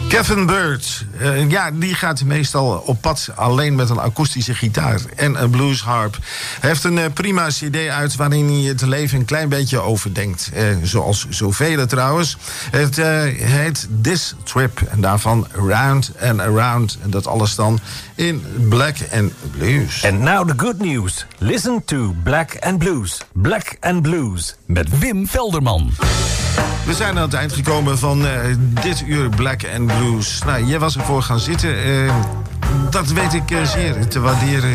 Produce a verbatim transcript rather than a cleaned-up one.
Kevin Bird, uh, ja, die gaat meestal op pad alleen met een akoestische gitaar en een bluesharp. Hij heeft een uh, prima cd uit waarin hij het leven een klein beetje overdenkt. Uh, zoals zoveel trouwens. Het uh, heet This Trip en daarvan Round and Around. En dat alles dan in Black and Blues. And now the good news. Listen to Black and Blues. Black and Blues met Wim Velderman. We zijn aan het eind gekomen van uh, dit uur Black and Blues. Nou, jij was ervoor gaan zitten. Uh, dat weet ik uh, zeer te waarderen.